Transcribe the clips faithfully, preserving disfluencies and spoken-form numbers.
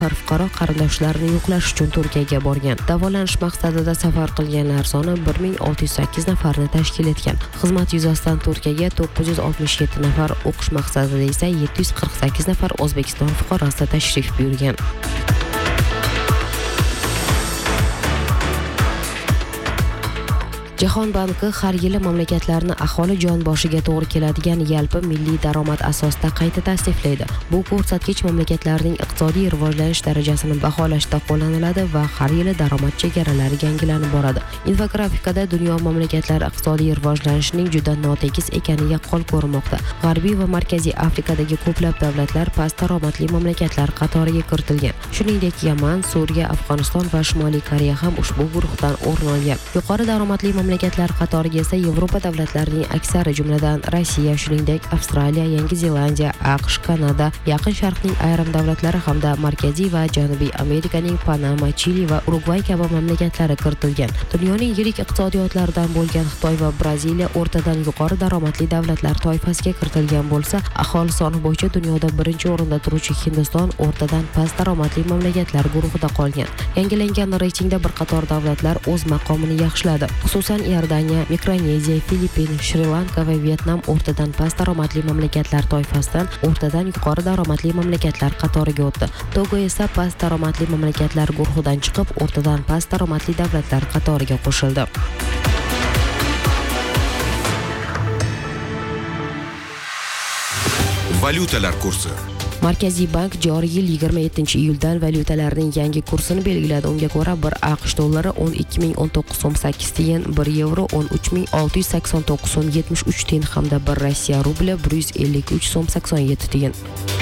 fuqaro qarindoshlarini yo'qlash uchun Turkiyaga borgan. Davolanish maqsadida safar qilganlar soni bir ming olti yuz sakkiz nafarni tashkil etgan. Xizmat yuzasidan Turkiyaga to'qqiz yuz oltmish yetti nafar, o'qish maqsadida esa yetti yuz qirq sakkiz nafar O'zbekiston fuqarosi tashrif buyurgan. Jahon banki har yili mamlakatlarni aholi jon boshiga to'g'ri keladigan yalpi milliy daromad asosida qayta tasniflaydi. Bu ko'rsatkich mamlakatlarning iqtisodiy rivojlanish darajasini baholashda qo'llaniladi va har yili daromad chegaralari yangilanib boradi. Infografikada dunyo mamlakatlari iqtisodiy rivojlanishining juda notekis ekaniga qo'l ko'rmoqda. G'arbiy va Markaziy Afrikadagi ko'plab davlatlar past daromadli mamlakatlar qatoriga kiritilgan. Shuningdek, Yaman, Suriya, Afg'oniston va Shimoliy Koreya ham ushbu guruhdan o'rin olgan. Yuqori daromadli mamlakatlar qatoriga esa Yevropa davlatlarining aksari, jumladan Rossiya, shuningdek Avstraliya, Yangi Zelandiya, AQSh, Kanada, Yaqin Sharqning ayrim davlatlari hamda Markaziy va Janubiy Amerikaning Panama, Chili va Urugvay kabi mamlakatlari kiritilgan. Dunyoning yirik iqtisodiyotlaridan bo'lgan Xitoy va Braziliya o'rtadan yuqori daromadli davlatlar toifasiga kiritilgan bo'lsa, aholi soni bo'yicha dunyoda birinchi o'rinda turuvchi Hindiston o'rtadan past daromadli mamlakatlar guruhida qolgan. Yangilangan reytingda bir qator davlatlar o'z maqomini yaxshiladi. Xususan Iordaniya, Mikroneziya, Filippin, Shri-Lanka va Vyetnam o'rtadan past daromadli mamlakatlar toifasidan o'rtadan yuqori daromadli mamlakatlar qatoriga o'tdi. Togo esa past daromadli mamlakatlar guruhidan chiqib, o'rtadan past daromadli davlatlar qatoriga qo'shildi. Valyutalar kursi. Markaziy bank joriy yil yigirma yettinchi iyuldan valyutalarning yangi kursini belgiladi. Unga ko'ra bir AQSh dollari o'n ikki ming o'n to'qqiz so'm sakkiz tiyin, bir yevro o'n uch ming olti yuz sakson to'qqiz so'm yetmish uch tiyin hamda bir Rossiya rubli bir yuz ellik uch so'm sakson yetti tiyin.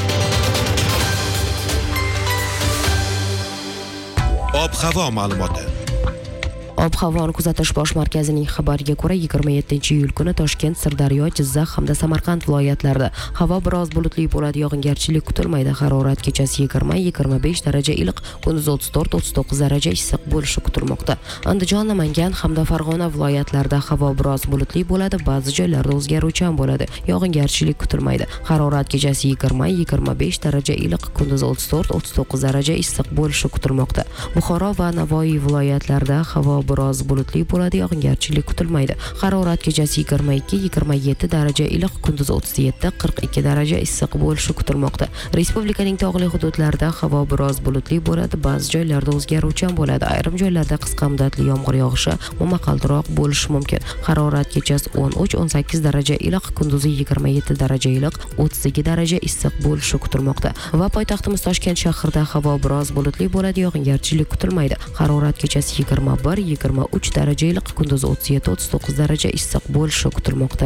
Ob-havo ma'lumoti. Ob-havoni kuzatish bosh markazining xabariga ko'ra yigirma yettinchi iyul kuni Toshkent, Sirdaryo, Jizzax hamda Samarqand viloyatlarida havo biroz bulutli bo'ladi, yog'ingarchilik kutilmaydi. Harorat kechasi yigirma yigirma besh daraja iliq, kunduz o'ttiz to'rt o'ttiz to'qqiz daraja issiq bo'lishi kutilmoqda. Andijon, Namangan hamda Farg'ona viloyatlarida havo biroz bulutli bo'ladi, ba'zi joylarda o'zgaruvchan bo'ladi, yog'ingarchilik kutilmaydi. Harorat kechasi yigirma yigirma besh daraja iliq, kunduz o'ttiz to'rt o'ttiz to'qqiz daraja issiq bo'lishi kutilmoqda. Buxoro va Navoiy viloyatlarida havo biroz bulutli bo'ladi, yog'ingarchilik kutilmaydi. Harorat kechasi yigirma ikki yigirma yetti daraja iliq, kunduz o'ttiz yetti qirq ikki daraja issiq bo'lishi kutilmoqda. Respublikaning tog'li hududlarida havo biroz bulutli bo'ladi, ba'zi joylarda o'zgaruvchan bo'ladi. Ayrim joylarda qisqa muddatli yomg'ir yog'ishi, momaqaldiroq bo'lishi mumkin. Harorat kechasi o'n uch o'n sakkiz daraja iliq, kunduzi yigirma yetti daraja iliq, o'ttiz ikki daraja issiq bo'lishi kutilmoqda. Va poytaxtimiz Toshkent shahrida havo biroz bulutli bo'ladi, yog'ingarchilik kutilmaydi. Harorat kechasi yigirma bir yigirma uch daraja iliq, kunduz o'ttiz yetti o'ttiz to'qqiz daraja issiq bo'lishi kutilmoqda.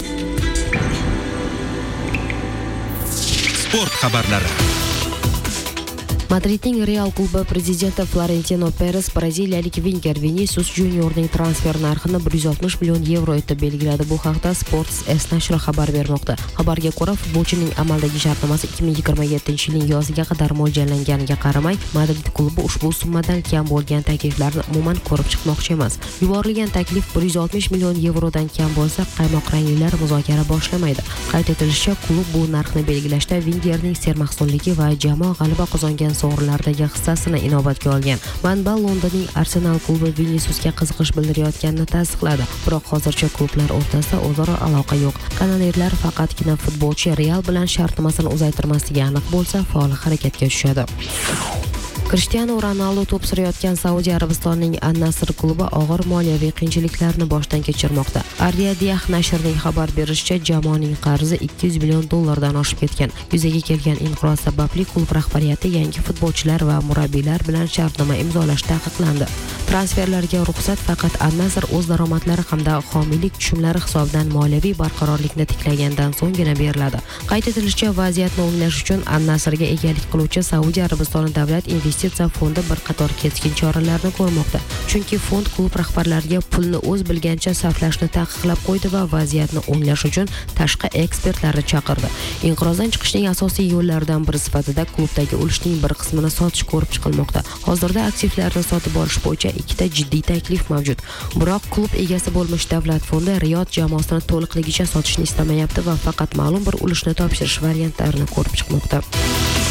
Sport xabarlari. Madridning Real klubi prezidenti Florentino Perez braziliyalik vinger Vinicius Juniorning transfer narxini bir yuz oltmish million yevro etib belgiladi. Bu haqda Sports S nashri xabar bermoqda. Xabarga ko'ra, futbolchining amaldagi shartnomasi ikki ming yigirma yettinchi yilning yoziga qadar mo'ljallanganiga qaramay, Madrid klubi ushbu summadan kam bo'lgan takliflarni umuman ko'rib chiqmoqchi emas. Yuborilgan taklif bir yuz oltmish million yevrodan kam bo'lsa, qaymoq ranglilar muzokara boshlamaydi. Qayd etilishicha, klub bu narxni belgilashda vingerning sermahsulligi va jamoa g'alaba qozongan sovrinlardagi hissasini inobatga olgan. Manba Londonning Arsenal klubi Viniciusga qiziqish bildirayotganini tasdiqladi. Biroq hozircha klublar o'rtasida o'zaro aloqa yo'q. Kanaliylar faqatgina futbolchi Real bilan shartnomasini uzaytirmasligi aniq bo'lsa, faol harakatga tushadi. Cristiano Ronaldo to'p surayotgan Saudiya Arabistonining An-Nasr klubi og'ir moliyaviy qiyinchiliklarni boshdan kechirmoqda. Ar-Riyadiyah nashrining xabar berishicha, jamoaning qarzi ikki yuz million dollardan oshib ketgan. Yuzaga kelgan inqiroz sababli klub rahbariyati yangi futbolchilar va murabbiylar bilan shartnoma imzolash taqiqlandi. Transferlarga ruxsat faqat An-Nasr o'z daromadlari hamda homiylik tushumlari hisobidan moliyaviy barqarorlikni tiklagandan so'nggina beriladi. Qayd etilishicha, vaziyatni o'nglash uchun An-Nasrga egalik qiluvchi Saudiya Arabistoni davlat investitsiya fondi bir qator keskin choralarni ko'rmoqda. Chunki fond klub rahbarlariga pulni o'z bilgancha sarflashni taqiqlab qo'ydi va vaziyatni o'nglash uchun tashqi ekspertlarni chaqirdi. Inqirozdan chiqishning asosiy yo'llaridan biri sifatida klubdagi ulushning bir qismini sotish ko'rib chiqilmoqda. Hozirda aktivlarni sotib olish bo'yicha ikkita jiddiy taklif mavjud. Biroq klub egasi bo'lmish davlat fondi Riyod jamoasini to'liqligicha sotishni istamayapti va faqat ma'lum bir ulushni topshirish variantlarini ko'rib chiqmoqda.